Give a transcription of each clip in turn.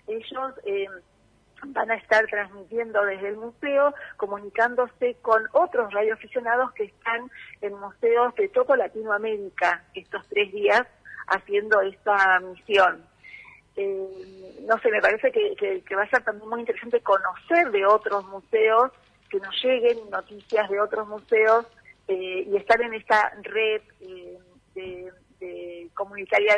ellos van a estar transmitiendo desde el museo, comunicándose con otros radioaficionados que están en museos de toda Latinoamérica estos 3 días haciendo esta misión. No sé, me parece que va a ser también muy interesante conocer de otros museos, que nos lleguen noticias de otros museos y estar en esta red de comunitaria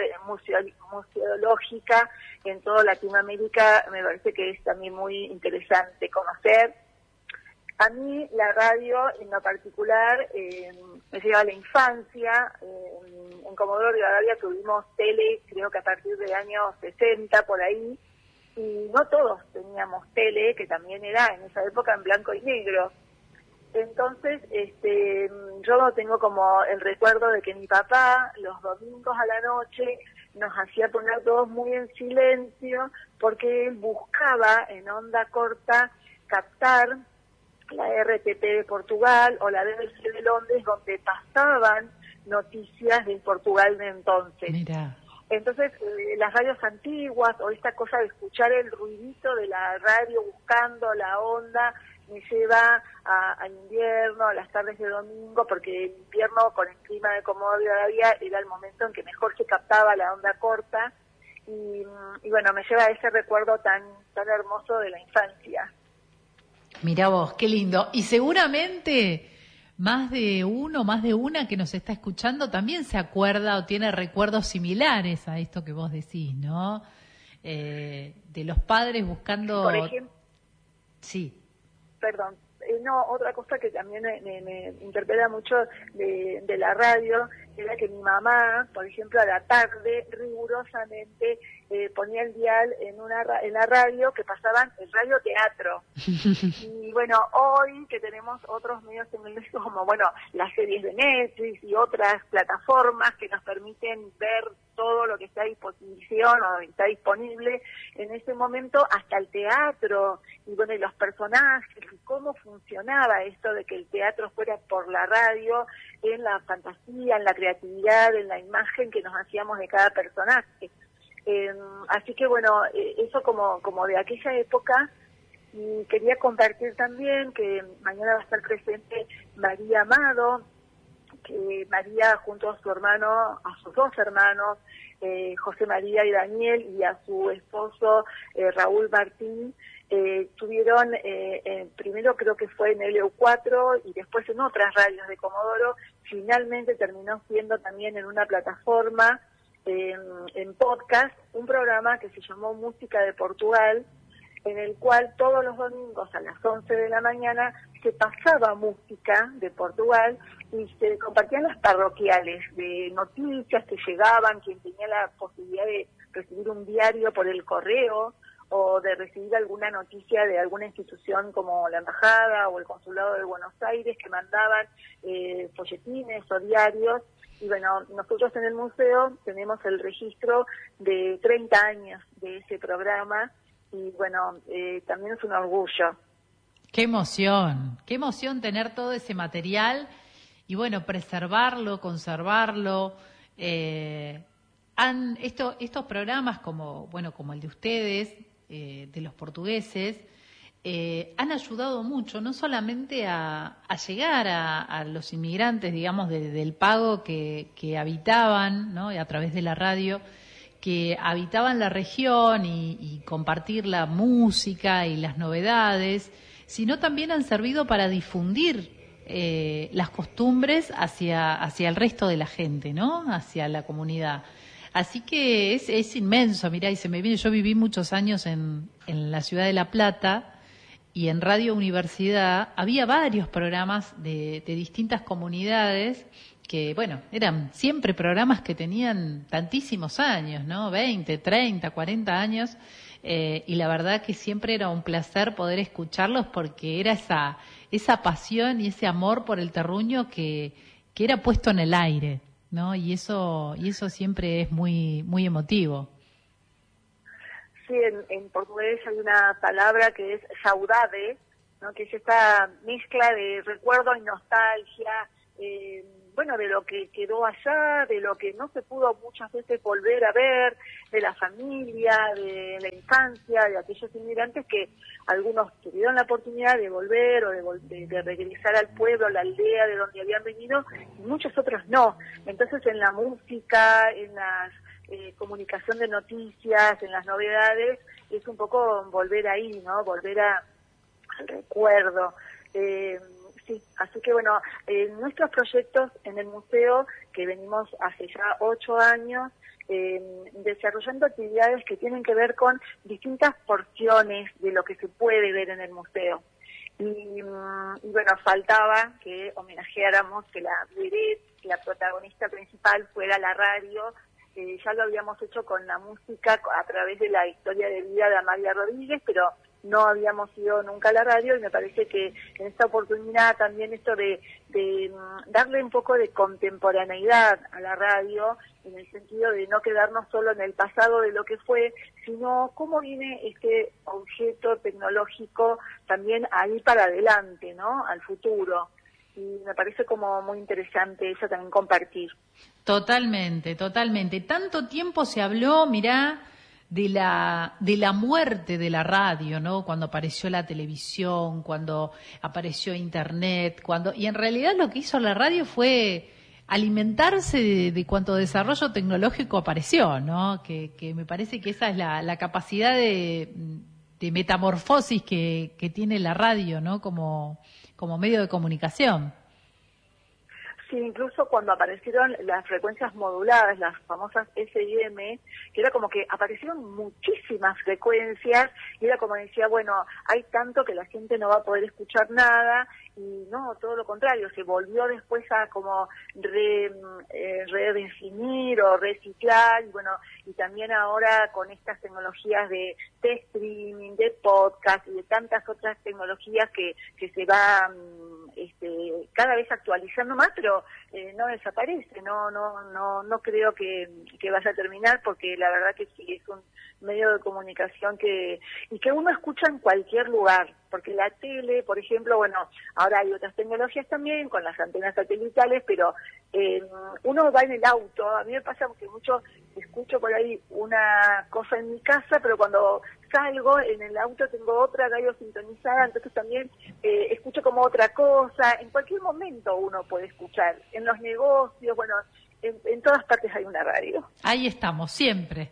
museológica en toda Latinoamérica. Me parece que es también muy interesante conocer. A mí la radio en lo particular me lleva a la infancia. En Comodoro Rivadavia tuvimos tele, creo que a partir del año 60 por ahí, y no todos teníamos tele, que también era en esa época en blanco y negro. Entonces, yo tengo como el recuerdo de que mi papá los domingos a la noche nos hacía poner todos muy en silencio, porque él buscaba en onda corta captar la RTP de Portugal o la BBC de Londres, donde pasaban noticias de Portugal de entonces. Mira. Entonces, las radios antiguas o esta cosa de escuchar el ruidito de la radio buscando la onda me lleva al invierno, a las tardes de domingo, porque el invierno con el clima de Comodoro Rivadavia era el momento en que mejor se captaba la onda corta y bueno, me lleva a ese recuerdo tan hermoso de la infancia. Mirá vos, qué lindo. Y seguramente más de uno, más de una que nos está escuchando también se acuerda o tiene recuerdos similares a esto que vos decís, ¿no? De los padres buscando... Por ejemplo... Sí. Perdón. No, otra cosa que también me interpela mucho de la radio era que mi mamá, por ejemplo, a la tarde rigurosamente ponía el dial en la radio que pasaban el radioteatro. Y bueno, hoy que tenemos otros medios tecnológicos como, bueno, las series de Netflix y otras plataformas que nos permiten ver todo lo que está a disposición o está disponible, en ese momento hasta el teatro, y bueno, y los personajes, y cómo funcionaba esto de que el teatro fuera por la radio, en la fantasía, en la creatividad, en la imagen que nos hacíamos de cada personaje. Así que bueno, eso como de aquella época. Y quería compartir también que mañana va a estar presente María Amado, que María junto a su hermano, a sus 2 hermanos, José María y Daniel, y a su esposo Raúl Martín, tuvieron, primero creo que fue en LU4 y después en otras radios de Comodoro, finalmente terminó siendo también en una plataforma, en podcast, un programa que se llamó Música de Portugal, en el cual todos los domingos a las 11 de la mañana se pasaba música de Portugal y se compartían las parroquiales de noticias que llegaban, quien tenía la posibilidad de recibir un diario por el correo o de recibir alguna noticia de alguna institución como la Embajada o el Consulado de Buenos Aires, que mandaban folletines o diarios. Y bueno, nosotros en el museo tenemos el registro de 30 años de ese programa. Y bueno, también es un orgullo. Qué emoción tener todo ese material y bueno, preservarlo, conservarlo. Estos programas como el de ustedes, de los portugueses, han ayudado mucho, no solamente a llegar a los inmigrantes, digamos, del pago que habitaban, ¿no? A través de la radio, que habitaban la región y compartir la música y las novedades, sino también han servido para difundir las costumbres hacia el resto de la gente, ¿no? Hacia la comunidad. Así que es inmenso, mirá, y se me viene, yo viví muchos años en la ciudad de La Plata y en Radio Universidad había varios programas de distintas comunidades que, bueno, eran siempre programas que tenían tantísimos años, ¿no? 20, 30, 40 años, y la verdad que siempre era un placer poder escucharlos porque era esa pasión y ese amor por el terruño que era puesto en el aire, ¿no? Y eso siempre es muy, muy emotivo. Sí, en portugués hay una palabra que es saudade, ¿no? Que es esta mezcla de recuerdo y nostalgia, bueno, de lo que quedó allá, de lo que no se pudo muchas veces volver a ver, de la familia, de la infancia, de aquellos inmigrantes que algunos tuvieron la oportunidad de volver o de regresar al pueblo, a la aldea de donde habían venido, y muchos otros no. Entonces en la música, en la comunicación de noticias, en las novedades, es un poco volver ahí, ¿no? Volver al recuerdo. Sí, así que bueno, nuestros proyectos en el museo, que venimos hace ya 8 años, desarrollando actividades que tienen que ver con distintas porciones de lo que se puede ver en el museo. Y bueno, faltaba que homenajeáramos, que la protagonista principal fuera la radio. Ya lo habíamos hecho con la música a través de la historia de vida de Amalia Rodríguez, pero no habíamos ido nunca a la radio, y me parece que en esta oportunidad también esto de darle un poco de contemporaneidad a la radio, en el sentido de no quedarnos solo en el pasado de lo que fue, sino cómo viene este objeto tecnológico también ahí para adelante, ¿no? Al futuro. Y me parece como muy interesante eso también compartir. Totalmente, totalmente. Tanto tiempo se habló, mirá, de la muerte de la radio, ¿no? Cuando apareció la televisión, cuando apareció Internet, y en realidad lo que hizo la radio fue alimentarse de cuanto desarrollo tecnológico apareció, ¿no? Que me parece que esa es la capacidad de metamorfosis que tiene la radio, ¿no? Como medio de comunicación. Sí, incluso cuando aparecieron las frecuencias moduladas, las famosas FM, que era como que aparecieron muchísimas frecuencias, y era como decía, bueno, hay tanto que la gente no va a poder escuchar nada, y no, todo lo contrario, se volvió después a como redefinir o reciclar, y bueno, y también ahora con estas tecnologías de streaming, de podcast y de tantas otras tecnologías que se va cada vez actualizando más, pero no desaparece, no creo que vaya a terminar, porque la verdad que sí, es un medio de comunicación que uno escucha en cualquier lugar, porque la tele, por ejemplo, bueno, ahora hay otras tecnologías también con las antenas satelitales, pero uno va en el auto, a mí me pasa que mucho escucho por ahí una cosa en mi casa, pero cuando salgo en el auto tengo otra radio sintonizada, entonces también escucho como otra cosa. En cualquier momento uno puede escuchar, en los negocios, bueno, en todas partes hay una radio. Ahí estamos, siempre.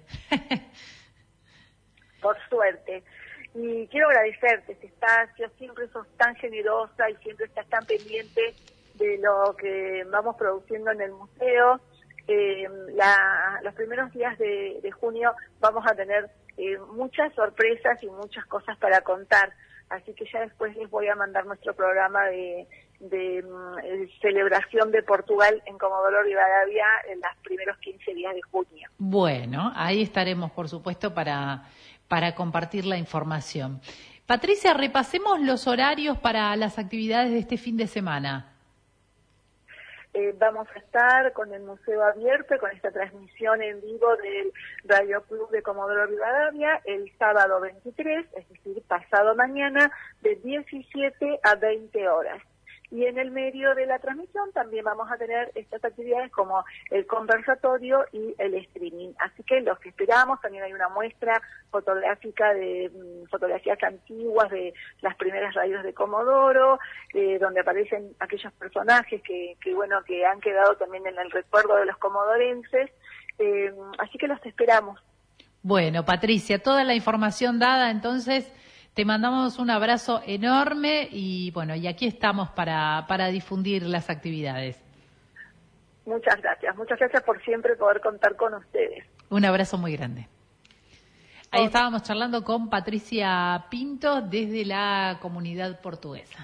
Por suerte. Y quiero agradecerte este espacio, siempre sos tan generosa y siempre estás tan pendiente de lo que vamos produciendo en el museo. Los primeros días de junio vamos a tener muchas sorpresas y muchas cosas para contar, así que ya después les voy a mandar nuestro programa de celebración de Portugal en Comodoro Rivadavia en los primeros 15 días de junio. Bueno, ahí estaremos, por supuesto, para compartir la información. Patricia, repasemos los horarios para las actividades de este fin de semana. Vamos a estar con el museo abierto, con esta transmisión en vivo del Radio Club de Comodoro Rivadavia el sábado 23, es decir, pasado mañana, de 17 a 20 horas. Y en el medio de la transmisión también vamos a tener estas actividades como el conversatorio y el streaming. Así que los que esperamos, también hay una muestra fotográfica de fotografías antiguas de las primeras radios de Comodoro, donde aparecen aquellos personajes que han quedado también en el recuerdo de los comodorenses. Así que los esperamos. Bueno, Patricia, toda la información dada, entonces te mandamos un abrazo enorme y bueno, y aquí estamos para difundir las actividades. Muchas gracias por siempre poder contar con ustedes. Un abrazo muy grande. Ahí estábamos charlando con Patricia Pinto desde la comunidad portuguesa.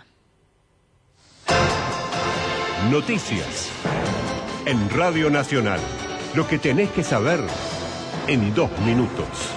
Noticias en Radio Nacional. Lo que tenés que saber en 2 minutos.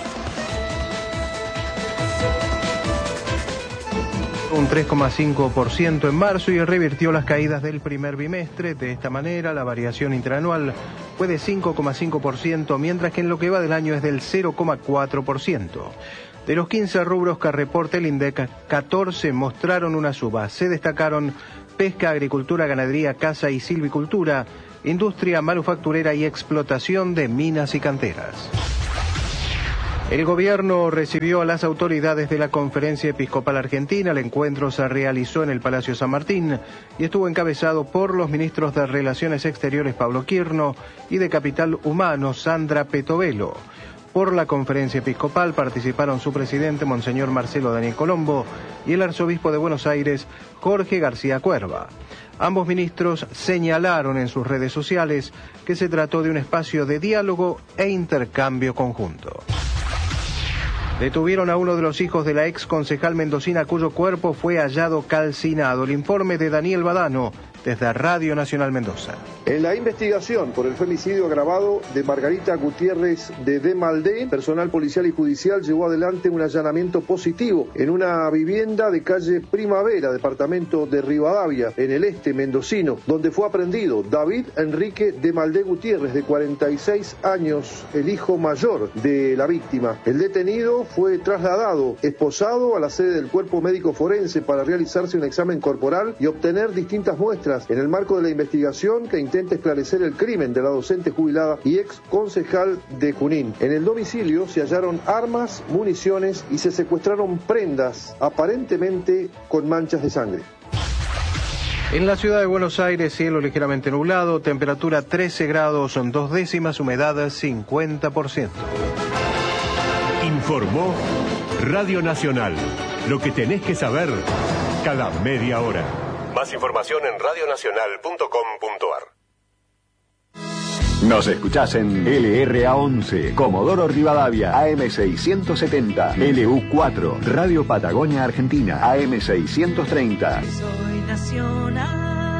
Un 3,5% en marzo y revirtió las caídas del primer bimestre. De esta manera, la variación interanual fue de 5,5%, mientras que en lo que va del año es del 0,4%. De los 15 rubros que reporta el INDEC, 14 mostraron una suba. Se destacaron pesca, agricultura, ganadería, caza y silvicultura, industria manufacturera y explotación de minas y canteras. El gobierno recibió a las autoridades de la Conferencia Episcopal Argentina. El encuentro se realizó en el Palacio San Martín y estuvo encabezado por los ministros de Relaciones Exteriores Pablo Quirno y de Capital Humano Sandra Petovelo. Por la Conferencia Episcopal participaron su presidente, Monseñor Marcelo Daniel Colombo, y el arzobispo de Buenos Aires, Jorge García Cuerva. Ambos ministros señalaron en sus redes sociales que se trató de un espacio de diálogo e intercambio conjunto. Detuvieron a uno de los hijos de la ex concejal mendocina cuyo cuerpo fue hallado calcinado. El informe de Daniel Badano desde Radio Nacional Mendoza. En la investigación por el femicidio agravado de Margarita Gutiérrez de Demaldé, personal policial y judicial llevó adelante un allanamiento positivo en una vivienda de calle Primavera, departamento de Rivadavia, en el este mendocino, donde fue aprehendido David Enrique Demaldé Gutiérrez, de 46 años, el hijo mayor de la víctima. El detenido fue trasladado, esposado, a la sede del Cuerpo Médico Forense para realizarse un examen corporal y obtener distintas muestras en el marco de la investigación que intenta esclarecer el crimen de la docente jubilada y ex concejal de Junín. En el domicilio se hallaron armas, municiones y se secuestraron prendas, aparentemente con manchas de sangre. En la ciudad de Buenos Aires, cielo ligeramente nublado, temperatura 13 grados, 2 décimas, humedad 50%. Informó Radio Nacional. Lo que tenés que saber cada media hora. Más información en radionacional.com.ar. Nos escuchás en LRA11, Comodoro Rivadavia, AM670, LU4, Radio Patagonia Argentina, AM630. Soy nacional.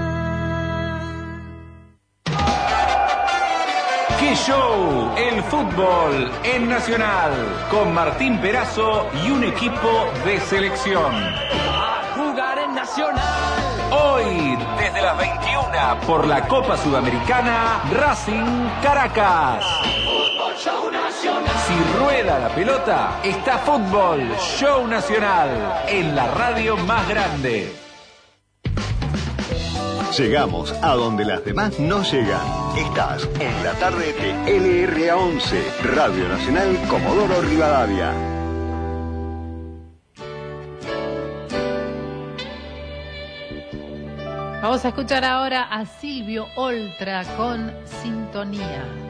¡Qué show! El fútbol en Nacional, con Martín Perazo y un equipo de selección. A jugar en Nacional. Hoy, desde las 21, por la Copa Sudamericana, Racing Caracas. Fútbol Show Nacional. Si rueda la pelota, está Fútbol Show Nacional, en la radio más grande. Llegamos a donde las demás no llegan. Estás en la tarde de LRA11, Radio Nacional Comodoro Rivadavia. Vamos a escuchar ahora a Silvio Oltra con Sintonía.